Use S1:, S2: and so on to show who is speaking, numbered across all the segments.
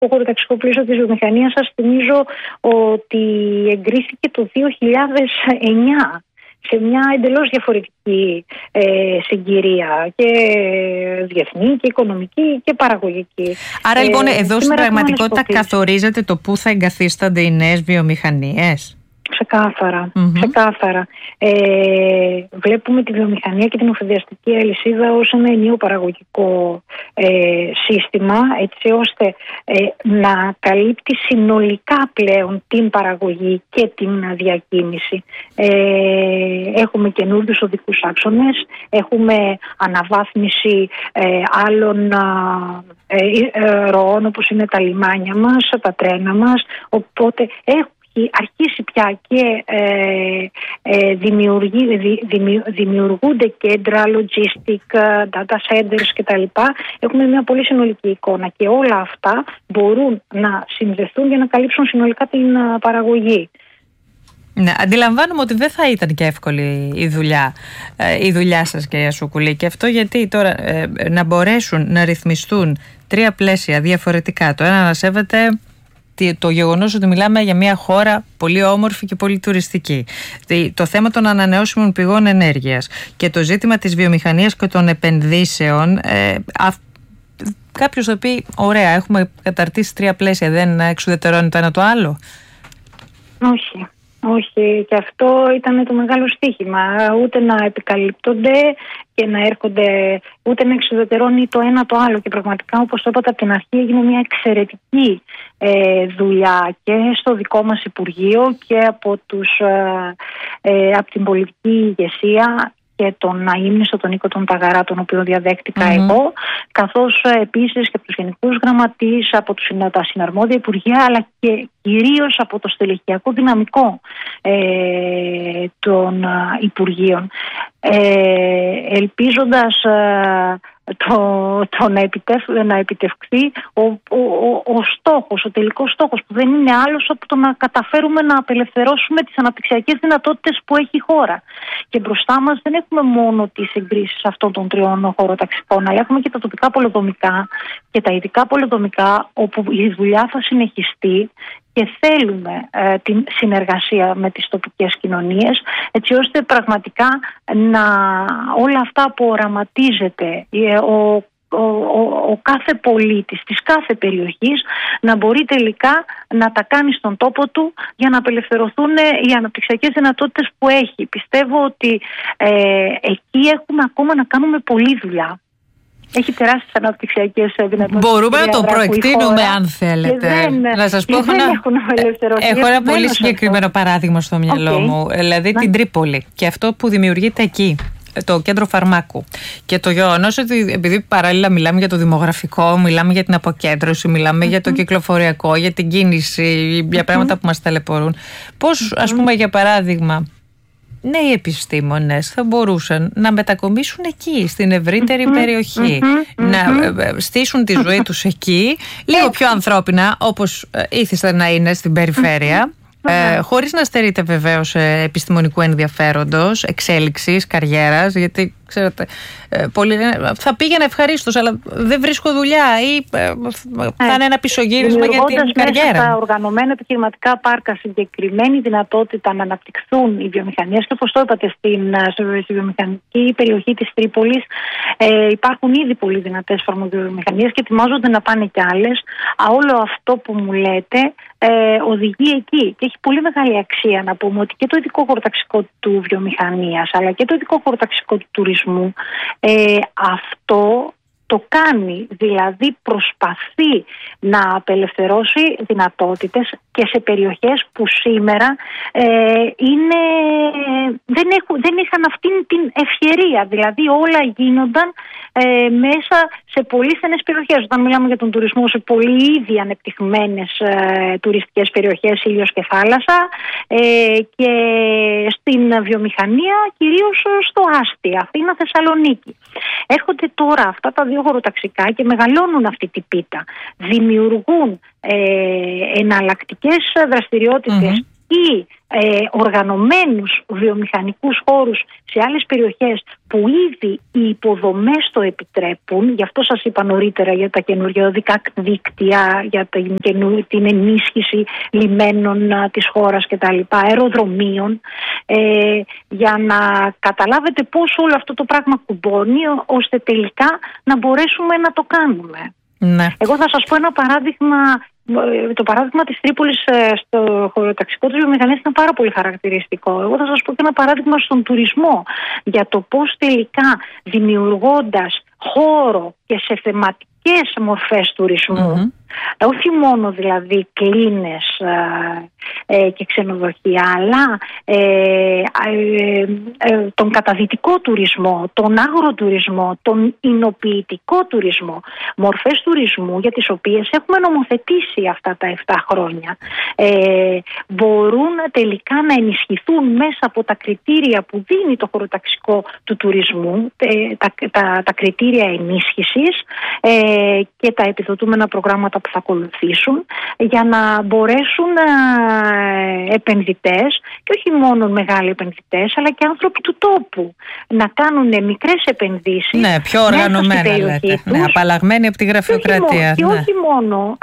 S1: χωροταξικό πλαίσιο της βιομηχανίας, σας θυμίζω ότι εγκρίθηκε το 2009 σε μια εντελώς διαφορετική συγκυρία, και διεθνή και οικονομική και παραγωγική.
S2: Άρα λοιπόν εδώ στην πραγματικότητα καθορίζεται το πού θα εγκαθίστανται οι νέες βιομηχανίες.
S1: Ξεκάθαρα. Βλέπουμε τη βιομηχανία και την εφοδιαστική αλυσίδα ως ένα ενιαίο παραγωγικό σύστημα, έτσι ώστε να καλύπτει συνολικά πλέον την παραγωγή και την διακίνηση. Έχουμε καινούριους οδικούς άξονες, έχουμε αναβάθμιση άλλων ροών, όπως είναι τα λιμάνια μας, τα τρένα μας, οπότε έχει αρχίσει πια και δημιουργούνται κέντρα, logistic, data centers κτλ. Έχουμε μια πολύ συνολική εικόνα και όλα αυτά μπορούν να συνδεθούν για να καλύψουν συνολικά την παραγωγή.
S2: Ναι, αντιλαμβάνομαι ότι δεν θα ήταν και εύκολη η δουλειά σας, κυρία Σουκουλή, και αυτό γιατί τώρα να μπορέσουν να ρυθμιστούν τρία πλαίσια διαφορετικά, το ένα να σέβεται το γεγονός ότι μιλάμε για μια χώρα πολύ όμορφη και πολύ τουριστική, το θέμα των ανανεώσιμων πηγών ενέργειας και το ζήτημα της βιομηχανίας και των επενδύσεων, κάποιος θα πει ωραία, έχουμε καταρτήσει τρία πλαίσια, δεν εξουδετερώνει το ένα το άλλο?
S1: Όχι, και αυτό ήταν το μεγάλο στοίχημα, ούτε να επικαλύπτονται και να έρχονται, ούτε να εξουδετερώνει το ένα το άλλο, και πραγματικά, όπως το είπατε από την αρχή, έγινε μια εξαιρετική δουλειά και στο δικό μας Υπουργείο και από την πολιτική ηγεσία και τον αείμνηστο τον Νίκο τον Ταγαρά, τον οποίο διαδέχτηκα εγώ, καθώς επίσης και από τους γενικούς γραμματείς, από τα συναρμόδια υπουργεία, αλλά και κυρίως από το στελεχειακό δυναμικό των υπουργείων, ελπίζοντας να επιτευχθεί ο τελικός στόχος, που δεν είναι άλλος από το να καταφέρουμε να απελευθερώσουμε τις αναπτυξιακές δυνατότητες που έχει η χώρα. Και μπροστά μας δεν έχουμε μόνο τις εγκρίσεις αυτών των τριών χωροταξικών, αλλά έχουμε και τα τοπικά πολεοδομικά και τα ειδικά πολεοδομικά, όπου η δουλειά θα συνεχιστεί και θέλουμε την συνεργασία με τις τοπικές κοινωνίες, έτσι ώστε πραγματικά όλα αυτά που οραματίζεται ο κάθε πολίτης της κάθε περιοχής να μπορεί τελικά να τα κάνει στον τόπο του για να απελευθερωθούν οι αναπτυξιακές δυνατότητες που έχει. Πιστεύω ότι εκεί έχουμε ακόμα να κάνουμε πολλή δουλειά. Έχει τεράστιες αναπτυξιακές δυνατότητες.
S2: Μπορούμε να το προεκτείνουμε, αν θέλετε. Να σας πω, έχω ένα πολύ συγκεκριμένο παράδειγμα στο μυαλό μου. Δηλαδή την Τρίπολη και αυτό που δημιουργείται εκεί, το κέντρο φαρμάκου. Και το γεγονός ότι, επειδή παράλληλα μιλάμε για το δημογραφικό, μιλάμε για την αποκέντρωση, μιλάμε για το κυκλοφοριακό, για την κίνηση, για πράγματα που μας ταλαιπωρούν. Πώς, ας πούμε, για παράδειγμα, νέοι επιστήμονες θα μπορούσαν να μετακομίσουν εκεί, στην ευρύτερη περιοχή, να στήσουν τη ζωή τους εκεί, λίγο πιο ανθρώπινα, όπως ήθισαν να είναι στην περιφέρεια, χωρίς να στερείται βεβαίως επιστημονικού ενδιαφέροντος, εξέλιξης, καριέρας, γιατί ξέρετε, πολλοί θα πήγαινε ευχαρίστως, αλλά δεν βρίσκω δουλειά ή θα είναι ένα πισωγύρισμα για την καριέρα.
S1: Μέσα στα οργανωμένα επιχειρηματικά πάρκα συγκεκριμένη δυνατότητα να αναπτυχθούν οι βιομηχανίες, και όπως το είπατε, στη βιομηχανική περιοχή της Τρίπολης υπάρχουν ήδη πολύ δυνατές φαρμακοβιομηχανίες και ετοιμάζονται να πάνε κι άλλες. Όλο αυτό που μου λέτε οδηγεί εκεί, και έχει πολύ μεγάλη αξία να πούμε ότι και το ειδικό χωροταξικό του βιομηχανίας αλλά και το ειδικό χωροταξικό του τουρισμού αυτό το κάνει, δηλαδή προσπαθεί να απελευθερώσει δυνατότητες και σε περιοχές που σήμερα δεν είχαν αυτήν την ευκαιρία. Δηλαδή όλα γίνονταν μέσα σε πολύ στενές περιοχές. Όταν μιλάμε για τον τουρισμό, σε πολύ ήδη ανεπτυγμένες τουριστικές περιοχές, ήλιος και θάλασσα, και στην βιομηχανία κυρίως στο Άστι, Αθήνα, Θεσσαλονίκη. Έρχονται τώρα αυτά τα δύο χωροταξικά και μεγαλώνουν αυτή την πίτα. Δημιουργούν εναλλακτικές δραστηριότητες ή οργανωμένους βιομηχανικούς χώρους σε άλλες περιοχές που ήδη οι υποδομές το επιτρέπουν. Γι' αυτό σας είπα νωρίτερα για τα καινούργια οδικά δίκτυα, για την ενίσχυση λιμένων της χώρας κτλ, αεροδρομίων, για να καταλάβετε πώς όλο αυτό το πράγμα κουμπώνει, ώστε τελικά να μπορέσουμε να το κάνουμε.
S2: Ναι.
S1: Εγώ θα σας πω ένα παράδειγμα. Το παράδειγμα της Τρίπολης στο χωροταξικό της βιομηχανίας είναι πάρα πολύ χαρακτηριστικό. Εγώ θα σας πω και ένα παράδειγμα στον τουρισμό, για το πώς τελικά δημιουργώντας χώρο και σε θεματικές μορφές τουρισμού, όχι μόνο δηλαδή κλίνες και ξενοδοχεία, αλλά τον καταδυτικό τουρισμό, τον αγροτουρισμό, τον εινοποιητικό τουρισμό, μορφές τουρισμού για τις οποίες έχουμε νομοθετήσει αυτά τα 7 χρόνια, μπορούν τελικά να ενισχυθούν μέσα από τα κριτήρια που δίνει το χωροταξικό του τουρισμού, τα κριτήρια ενίσχυσης και τα επιδοτούμενα προγράμματα που θα ακολουθήσουν, για να μπορέσουν επενδυτές, και όχι μόνο μεγάλοι επενδυτές, αλλά και άνθρωποι του τόπου, να κάνουν μικρές επενδύσεις.
S2: Ναι, πιο οργανωμένα λέτε. Ναι, απαλλαγμένοι από τη γραφειοκρατία.
S1: Και όχι μόνο,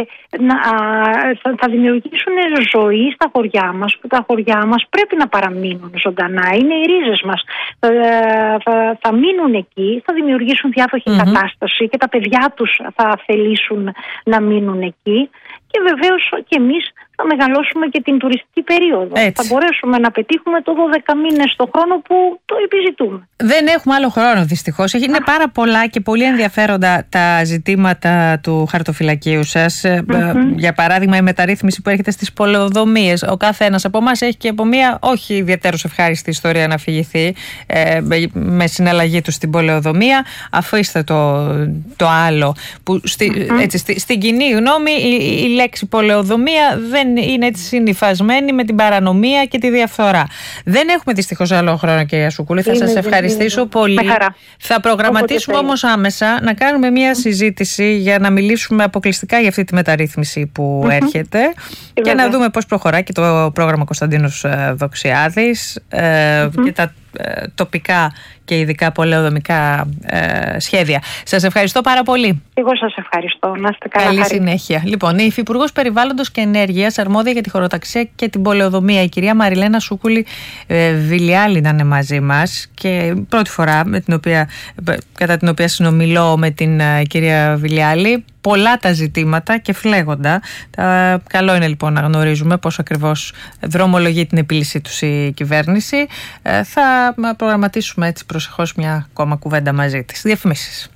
S1: θα δημιουργήσουν ζωή στα χωριά μας, που τα χωριά μας πρέπει να παραμείνουν ζωντανά. Είναι οι ρίζες μας. Θα μείνουν εκεί, θα δημιουργήσουν διάδοχη κατάσταση και τα παιδιά τους θα θελήσουν να μείνουν εκεί, και βεβαίως και εμείς θα μεγαλώσουμε και την τουριστική περίοδο. Έτσι. Θα μπορέσουμε να πετύχουμε το 12 μήνες το χρόνο που το επιζητούμε.
S2: Δεν έχουμε άλλο χρόνο δυστυχώς. Είναι πάρα πολλά και πολύ ενδιαφέροντα τα ζητήματα του χαρτοφυλακίου σας. Για παράδειγμα, η μεταρρύθμιση που έρχεται στις πολεοδομίες. Ο καθένας από εμάς έχει και από μια όχι ιδιαίτερως ευχάριστη ιστορία να αφηγηθεί με συναλλαγή του στην πολεοδομία. Αφήστε το άλλο που στην κοινή γνώμη η λέξη πολεοδομία δεν είναι έτσι συνυφασμένη με την παρανομία και τη διαφθορά. Δεν έχουμε δυστυχώς άλλο χρόνο, κυρία Σούκουλη. Θα σας ευχαριστήσω πολύ. Θα προγραμματίσουμε όμως άμεσα να κάνουμε μια συζήτηση για να μιλήσουμε αποκλειστικά για αυτή τη μεταρρύθμιση που έρχεται και να δούμε πώς προχωράει και το πρόγραμμα Κωνσταντίνος Δοξιάδης και τα τοπικά και ειδικά πολεοδομικά σχέδια. Σας ευχαριστώ πάρα πολύ.
S1: Εγώ σας ευχαριστώ. Να είστε καλά.
S2: Καλή συνέχεια. Λοιπόν, η Υφυπουργός Περιβάλλοντος και Ενέργειας, αρμόδια για τη χωροταξία και την πολεοδομία, η κυρία Μαριλένα Σούκουλη Βιλιάλη, ήταν μαζί μας, και πρώτη φορά κατά την οποία συνομιλώ με την κυρία Βιλιάλη. Πολλά τα ζητήματα και φλέγοντα. Καλό είναι λοιπόν να γνωρίζουμε πώς ακριβώς δρομολογεί την επίλυσή τους η κυβέρνηση. Θα προγραμματίσουμε έτσι προσεχώς μια ακόμα κουβέντα μαζί της. Διαφημίσεις.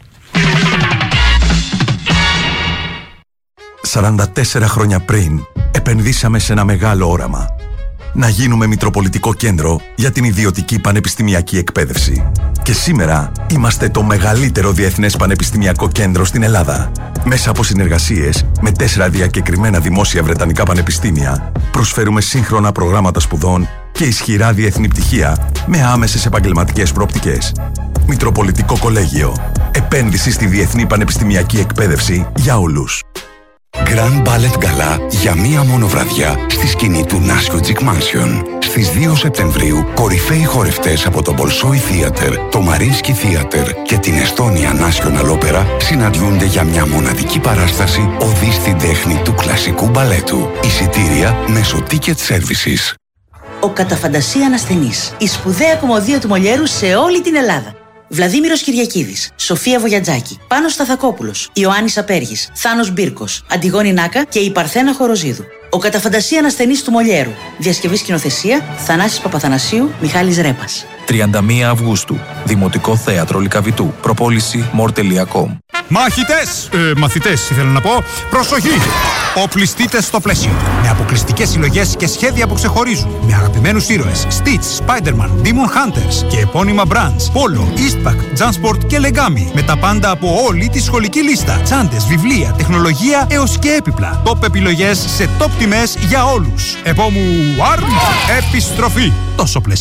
S3: 44 χρόνια πριν επενδύσαμε σε ένα μεγάλο όραμα. Να γίνουμε Μητροπολιτικό Κέντρο για την ιδιωτική πανεπιστημιακή εκπαίδευση. Και σήμερα είμαστε το μεγαλύτερο διεθνές πανεπιστημιακό κέντρο στην Ελλάδα. Μέσα από συνεργασίες με 4 διακεκριμένα δημόσια βρετανικά πανεπιστήμια, προσφέρουμε σύγχρονα προγράμματα σπουδών και ισχυρά διεθνή πτυχία με άμεσες επαγγελματικές προοπτικές. Μητροπολιτικό Κολέγιο. Επένδυση στη διεθνή πανεπιστημιακή εκπαίδευση για όλους.
S4: Grand Ballet Gala για μία μόνο βραδιά στη σκηνή του Nashio Chic Mansion. Στις 2 Σεπτεμβρίου, κορυφαίοι χορευτές από το Bolshoi Theater, το Mariinsky Theater και την Estonia National Opera συναντιούνται για μια μοναδική παράσταση οδή στην τέχνη του κλασικού μπαλέτου. Εισιτήρια μέσω Ticket Services.
S5: Ο κατά φαντασία ασθενής. Η σπουδαία κομμωδία του Μολιέρου σε όλη την Ελλάδα. Βλαδίμηρος Κυριακίδης, Σοφία Βογιατζάκη, Πάνος Σταθακόπουλος, Ιωάννης Απέργης, Θάνος Μπίρκος, Αντιγόνη Νάκα και η Παρθένα Χοροζίδου. Ο κατά φαντασία ασθενής του Μολιέρου. Διασκευή σκηνοθεσία Θανάσης Παπαθανασίου, Μιχάλης Ρέπας.
S6: 31 Αυγούστου. Δημοτικό Θέατρο Λυκαβητού. Προπόληση more.com.
S7: Μαχητές, μαθητές ήθελα να πω, προσοχή! Οπλιστείτε στο πλαίσιο. Με αποκλειστικές συλλογές και σχέδια που ξεχωρίζουν. Με αγαπημένους ήρωες Stitch, Spider-Man, Demon Hunters και επώνυμα brands Polo, Eastpak, Jansport και Legami. Με τα πάντα από όλη τη σχολική λίστα. Τσάντες, βιβλία, τεχνολογία έως και έπιπλα. Top επιλογές σε top τιμές για όλους. Επόμου ARM, επιστροφή. Τόσο πλαίσιο.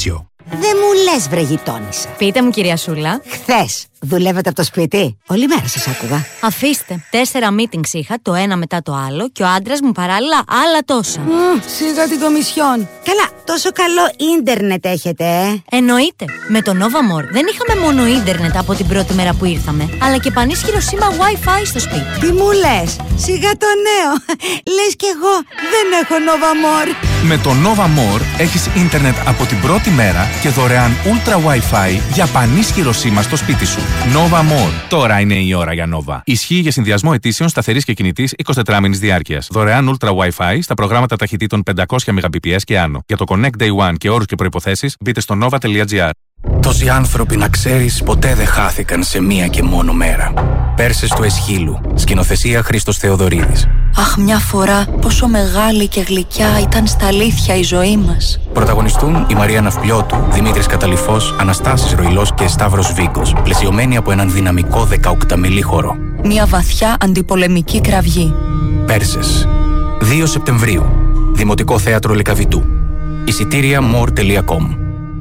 S8: Δεν μου λες, βρε γειτόνισσα.
S9: Πείτε μου, κυρία Σούλα.
S8: Χθες δουλεύετε από το σπίτι? Όλη μέρα σας άκουγα.
S9: Αφήστε. 4 meetings είχα, το ένα μετά το άλλο, και ο άντρας μου παράλληλα άλλα τόσα.
S8: Σιγά την κομισιόν. Καλά, τόσο καλό ίντερνετ έχετε,
S9: Εννοείται. Με το Nova More δεν είχαμε μόνο ίντερνετ από την πρώτη μέρα που ήρθαμε, αλλά και πανίσχυρο σήμα Wi-Fi στο σπίτι.
S8: Τι μου λες? Σιγά το νέο. Λες κι εγώ δεν έχω Nova More.
S6: Με το Nova More έχεις ίντερνετ από την πρώτη μέρα και δωρεάν Ultra Wi-Fi για πανίσχυρο σήμα στο σπίτι σου. Nova More. Τώρα είναι η ώρα για Nova. Ισχύει για συνδυασμό ετήσεων σταθερής και κινητής 24 μήνης διάρκειας. Δωρεάν Ultra Wi-Fi στα προγράμματα ταχυτήτων 500 Mbps και άνω. Για το Connect Day One και όρους και προϋποθέσεις μπείτε στο nova.gr.
S10: Τόσοι άνθρωποι, να ξέρεις, ποτέ δεν χάθηκαν σε μία και μόνο μέρα. Πέρσες του Εσχύλου. Σκηνοθεσία Χρήστος Θεοδωρίδης.
S11: Αχ, μια φορά πόσο μεγάλη και γλυκιά ήταν στα αλήθεια η ζωή μας.
S10: Πρωταγωνιστούν η Μαρία Ναυπλιώτου, Δημήτρης Καταλυφός, Αναστάσης Ροϊλός και Σταύρος Βίγκος. Πλαισιωμένοι από έναν δυναμικό 18μηλή χορό.
S11: Μια βαθιά αντιπολεμική κραυγή.
S10: Πέρσες. 2 Σεπτεμβρίου. Δημοτικό Θέατρο Λυκαβητού. Εισιτήρια more.com.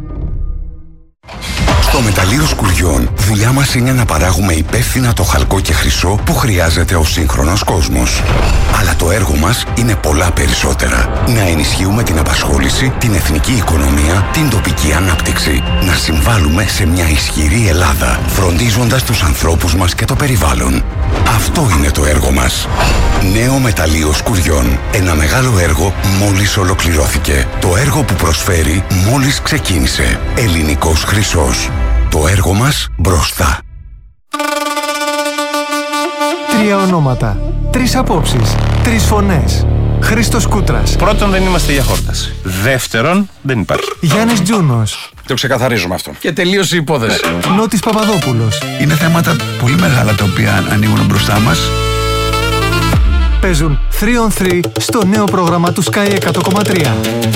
S4: Στο Μεταλλείο Σκουριών, δουλειά μας είναι να παράγουμε υπεύθυνα το χαλκό και χρυσό που χρειάζεται ο σύγχρονος κόσμος. Αλλά το έργο μας είναι πολλά περισσότερα. Να ενισχύουμε την απασχόληση, την εθνική οικονομία, την τοπική ανάπτυξη. Να συμβάλλουμε σε μια ισχυρή Ελλάδα, φροντίζοντας τους ανθρώπους μας και το περιβάλλον. Αυτό είναι το έργο μας. Νέο Μεταλλείο Σκουριών. Ένα μεγάλο έργο μόλις ολοκληρώθηκε. Το έργο που προσφέρει μόλις ξεκίνησε. Ελληνικός χρυσός. Το έργο μας μπροστά.
S12: 3 ονόματα, 3 απόψεις, 3 φωνές. Χρήστος Κούτρας.
S13: Πρώτον, δεν είμαστε για χόρταση. Δεύτερον, δεν υπάρχει.
S12: Γιάννης Τζούνος.
S13: Το ξεκαθαρίζουμε αυτό. Και τελείωσε η υπόθεση.
S12: Νότης Παπαδόπουλος.
S4: Είναι θέματα πολύ μεγάλα τα οποία ανοίγουν μπροστά μας.
S12: Παίζουν 3 on 3 στο νέο πρόγραμμα του Sky 100,3.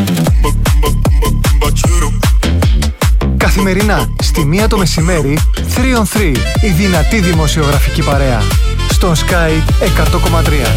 S12: Καθημερινά, στη 1 το μεσημέρι, 3 on 3, η δυνατή δημοσιογραφική παρέα. Στον Sky 100,3.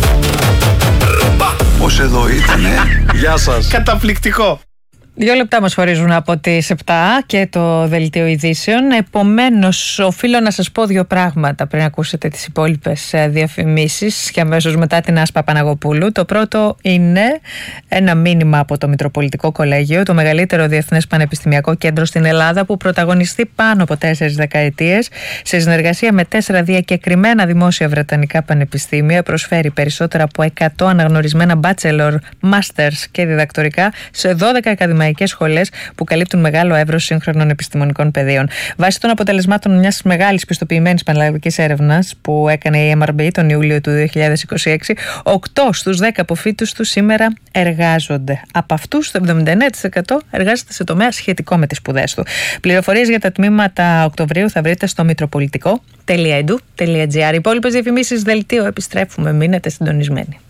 S4: Πώς εδώ ήτανε.
S13: Γεια σας. Καταπληκτικό.
S2: 2 λεπτά μας χωρίζουν από τις 7 και το δελτίο ειδήσεων. Επομένως, οφείλω να σας πω 2 πράγματα πριν ακούσετε τις υπόλοιπες διαφημίσεις και αμέσως μετά την Άσπα Παναγοπούλου. Το πρώτο είναι ένα μήνυμα από το Μητροπολιτικό Κολέγιο, το μεγαλύτερο διεθνές πανεπιστημιακό κέντρο στην Ελλάδα, που πρωταγωνιστεί πάνω από 4 δεκαετίες σε συνεργασία με 4 διακεκριμένα δημόσια βρετανικά πανεπιστήμια. Προσφέρει περισσότερα από 100 αναγνωρισμένα bachelor, masters και διδακτορικά σε 12 ακαδημαϊκές σχολές που καλύπτουν μεγάλο εύρος σύγχρονων επιστημονικών πεδίων. Βάσει των αποτελεσμάτων μιας μεγάλης πιστοποιημένης πανελλαδικής έρευνας που έκανε η MRB τον Ιούλιο του 2026, 8 στους 10 αποφύτους του σήμερα εργάζονται. Από αυτούς, το 79% εργάζεται σε τομέα σχετικό με τις σπουδές του. Πληροφορίες για τα τμήματα Οκτωβρίου θα βρείτε στο μητροπολιτικό.edu.gr. Οι υπόλοιπες διαφημίσεις δελτίο επιστρέφουμε. Μείνετε συντονισμένοι.